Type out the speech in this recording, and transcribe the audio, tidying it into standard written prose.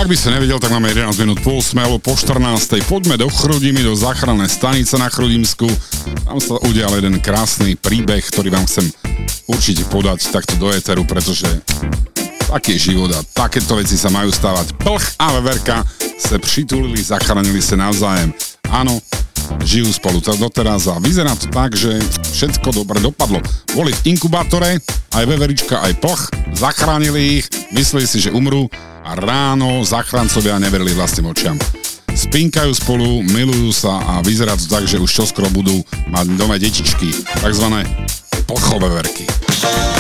Ak by ste nevedel, tak máme 11 minút po 8 alebo po 14. Poďme do Chrudimi, do záchrannej stanice na Chrudimsku. Tam sa udial jeden krásny príbeh, ktorý vám chcem určite podať takto do éteru, pretože taký je život a takéto veci sa majú stávať. Plch a veverka sa přitulili, zachránili sa navzájem. Áno, žijú spolu doteraz a vyzerá to tak, že všetko dobre dopadlo. Boli v inkubátore, aj veverička, aj plch, zachránili ich, mysleli si, že umrú a ráno záchrancovia neverili vlastným očiam. Spinkajú spolu, milujú sa a vyzerá to tak, že už čoskoro budú mať doma detičky, takzvané plchové verky.